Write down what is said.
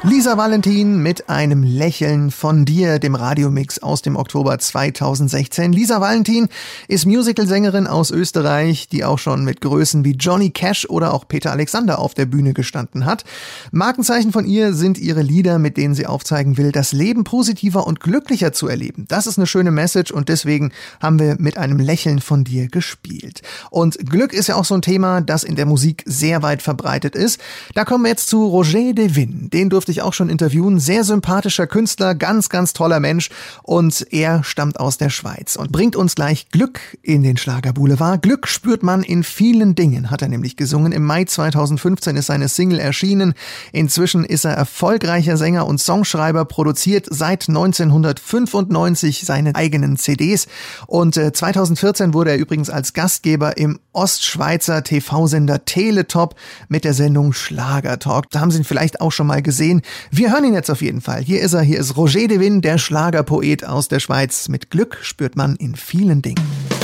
Lisa Valentin mit einem Lächeln von dir, dem Radiomix aus dem Oktober 2016. Lisa Valentin ist Musicalsängerin aus Österreich, die auch schon mit Größen wie Johnny Cash oder auch Peter Alexander auf der Bühne gestanden hat. Markenzeichen von ihr sind ihre Lieder, mit denen sie aufzeigen will, das Leben positiver und glücklicher zu erleben. Das ist eine schöne Message und deswegen haben wir mit einem Lächeln von dir gespielt. Und Glück ist ja auch so ein Thema, das in der Musik sehr weit verbreitet ist. Da kommen wir jetzt zu Roger de Win. Den durfte ich auch schon interviewen. Sehr sympathischer Künstler, ganz, ganz toller Mensch. Und er stammt aus der Schweiz und bringt uns gleich Glück in den Schlagerboulevard. Glück spürt man in vielen Dingen, hat er nämlich gesungen. Im Mai 2015 ist seine Single erschienen. Inzwischen ist er erfolgreicher Sänger und Songschreiber, produziert seit 1995 seine eigenen CDs. Und 2014 wurde er übrigens als Gastgeber im Ostschweizer TV-Sender Teletop mit der Sendung Schlagertalk. Da haben Sie ihn vielleicht auch schon mal gesehen. Wir hören ihn jetzt auf jeden Fall. Hier ist er, hier ist Roger de Win, der Schlagerpoet aus der Schweiz. Mit Glück spürt man in vielen Dingen.